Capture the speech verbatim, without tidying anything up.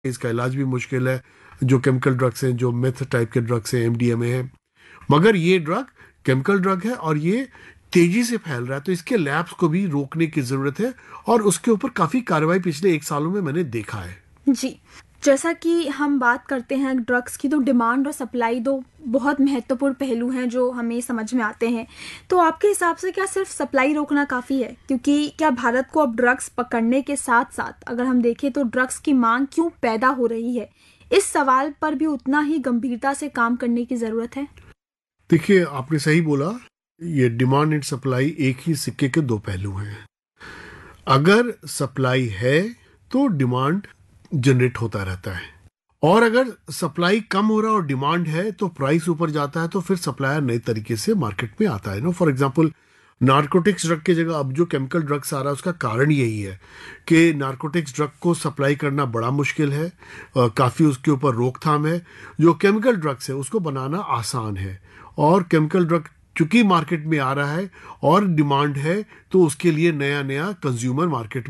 इसका इलाज भी मुश्किल है। जो केमिकल ड्रग्स हैं, जो मेथ टाइप के ड्रग्स हैं, एमडीएमए है, मगर ये ड्रग केमिकल ड्रग है और ये तेजी से फैल रहा है, तो इसके लैब्स को भी रोकने की जरूरत है और उसके ऊपर काफी कार्रवाई पिछले एक सालों में मैंने देखा है। जी, जैसा कि हम बात करते हैं ड्रग्स की, तो डिमांड और सप्लाई दो बहुत महत्वपूर्ण पहलू हैं जो हमें समझ में आते हैं। तो आपके हिसाब से क्या सिर्फ सप्लाई रोकना काफ़ी है? क्योंकि क्या भारत को अब ड्रग्स पकड़ने के साथ साथ अगर हम देखें तो ड्रग्स की मांग क्यों पैदा हो रही है, इस सवाल पर भी उतना ही गंभीरता से काम करने की ज़रूरत है। देखिए, आपने सही बोला, ये डिमांड एंड सप्लाई एक ही सिक्के के दो पहलू हैं। अगर सप्लाई है तो डिमांड जनरेट होता रहता है, और अगर सप्लाई कम हो रहा है और डिमांड है तो प्राइस ऊपर जाता है, तो फिर सप्लायर नए तरीके से मार्केट में आता है। Know for example, narcotics drug की जगह अब जो केमिकल ड्रग्स आ रहा है, उसका कारण यही है कि नारकोटिक्स ड्रग को सप्लाई करना बड़ा मुश्किल है, अ, काफ़ी उसके ऊपर रोकथाम है। जो केमिकल ड्रग्स है उसको बनाना आसान है, और केमिकल ड्रग चूंकि मार्केट में आ रहा है और डिमांड है, तो उसके लिए नया नया कंज्यूमर मार्केट